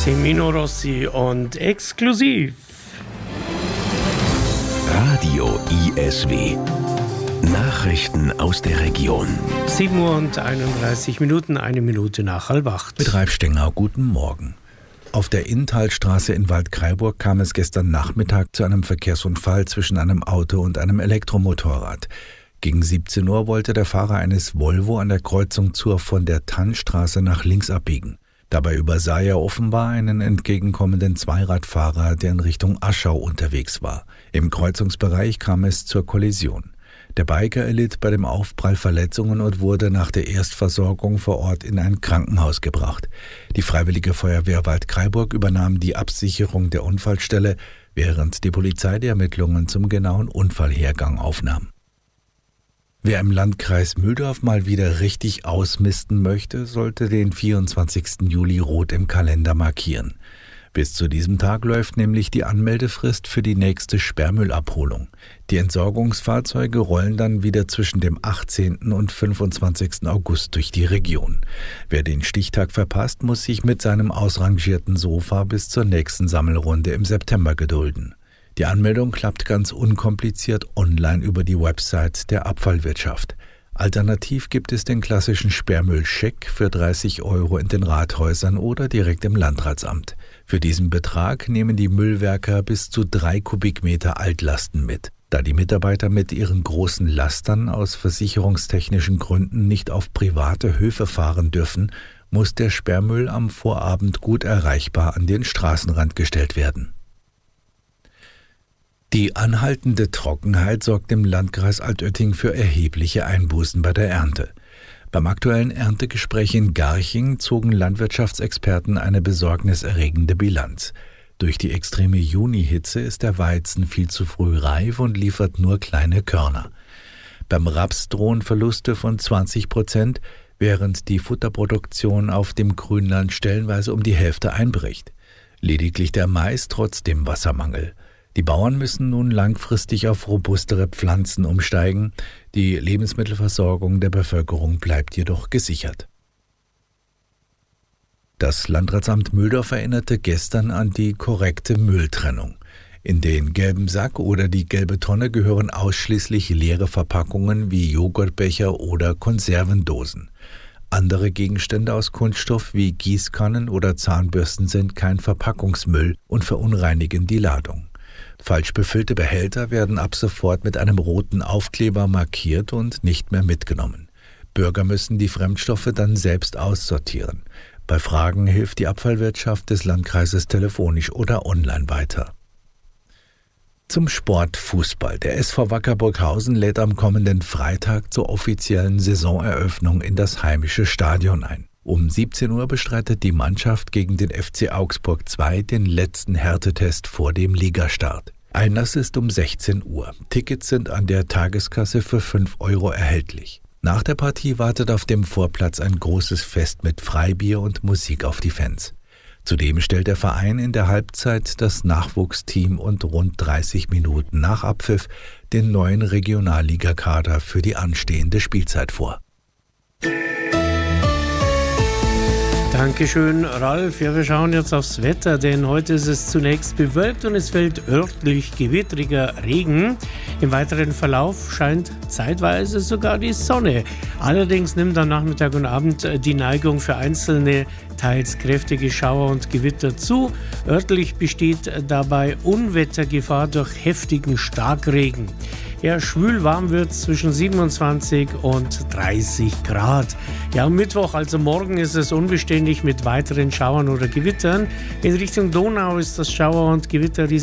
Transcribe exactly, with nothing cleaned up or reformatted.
Semino Rossi und exklusiv. Radio I S W. Nachrichten aus der Region. sieben Uhr und einunddreißig Minuten, eine Minute nach halb acht. Mit Ralf Stenger, guten Morgen. Auf der Inntalstraße in Waldkraiburg kam es gestern Nachmittag zu einem Verkehrsunfall zwischen einem Auto und einem Elektromotorrad. Gegen siebzehn Uhr wollte der Fahrer eines Volvo an der Kreuzung zur von der Tannstraße nach links abbiegen. Dabei übersah er offenbar einen entgegenkommenden Zweiradfahrer, der in Richtung Aschau unterwegs war. Im Kreuzungsbereich kam es zur Kollision. Der Biker erlitt bei dem Aufprall Verletzungen und wurde nach der Erstversorgung vor Ort in ein Krankenhaus gebracht. Die Freiwillige Feuerwehr Waldkraiburg übernahm die Absicherung der Unfallstelle, während die Polizei die Ermittlungen zum genauen Unfallhergang aufnahm. Wer im Landkreis Mühldorf mal wieder richtig ausmisten möchte, sollte den vierundzwanzigsten Juli rot im Kalender markieren. Bis zu diesem Tag läuft nämlich die Anmeldefrist für die nächste Sperrmüllabholung. Die Entsorgungsfahrzeuge rollen dann wieder zwischen dem achtzehnten und fünfundzwanzigsten August durch die Region. Wer den Stichtag verpasst, muss sich mit seinem ausrangierten Sofa bis zur nächsten Sammelrunde im September gedulden. Die Anmeldung klappt ganz unkompliziert online über die Website der Abfallwirtschaft. Alternativ gibt es den klassischen Sperrmüllscheck für dreißig Euro in den Rathäusern oder direkt im Landratsamt. Für diesen Betrag nehmen die Müllwerker bis zu drei Kubikmeter Altlasten mit. Da die Mitarbeiter mit ihren großen Lastern aus versicherungstechnischen Gründen nicht auf private Höfe fahren dürfen, muss der Sperrmüll am Vorabend gut erreichbar an den Straßenrand gestellt werden. Die anhaltende Trockenheit sorgt im Landkreis Altötting für erhebliche Einbußen bei der Ernte. Beim aktuellen Erntegespräch in Garching zogen Landwirtschaftsexperten eine besorgniserregende Bilanz. Durch die extreme Junihitze ist der Weizen viel zu früh reif und liefert nur kleine Körner. Beim Raps drohen Verluste von zwanzig Prozent, während die Futterproduktion auf dem Grünland stellenweise um die Hälfte einbricht. Lediglich der Mais trotz dem Wassermangel. Die Bauern müssen nun langfristig auf robustere Pflanzen umsteigen. Die Lebensmittelversorgung der Bevölkerung bleibt jedoch gesichert. Das Landratsamt Mühldorf erinnerte gestern an die korrekte Mülltrennung. In den gelben Sack oder die gelbe Tonne gehören ausschließlich leere Verpackungen wie Joghurtbecher oder Konservendosen. Andere Gegenstände aus Kunststoff wie Gießkannen oder Zahnbürsten sind kein Verpackungsmüll und verunreinigen die Ladung. Falsch befüllte Behälter werden ab sofort mit einem roten Aufkleber markiert und nicht mehr mitgenommen. Bürger müssen die Fremdstoffe dann selbst aussortieren. Bei Fragen hilft die Abfallwirtschaft des Landkreises telefonisch oder online weiter. Zum Sport Fußball. Der S V Wacker Burghausen lädt am kommenden Freitag zur offiziellen Saisoneröffnung in das heimische Stadion ein. Um siebzehn Uhr bestreitet die Mannschaft gegen den F C Augsburg zwei den letzten Härtetest vor dem Ligastart. Einlass ist um sechzehn Uhr. Tickets sind an der Tageskasse für fünf Euro erhältlich. Nach der Partie wartet auf dem Vorplatz ein großes Fest mit Freibier und Musik auf die Fans. Zudem stellt der Verein in der Halbzeit das Nachwuchsteam und rund dreißig Minuten nach Abpfiff den neuen Regionalligakader für die anstehende Spielzeit vor. Dankeschön, Ralf. Ja, wir schauen jetzt aufs Wetter, denn heute ist es zunächst bewölkt und es fällt örtlich gewittriger Regen. Im weiteren Verlauf scheint zeitweise sogar die Sonne. Allerdings nimmt am Nachmittag und Abend die Neigung für einzelne, teils kräftige Schauer und Gewitter zu. Örtlich besteht dabei Unwettergefahr durch heftigen Starkregen. Ja, schwül warm wird es zwischen siebenundzwanzig und dreißig Grad. Ja, am Mittwoch, also morgen, ist es unbeständig mit weiteren Schauern oder Gewittern. In Richtung Donau ist das Schauer- und Gewitterrisiko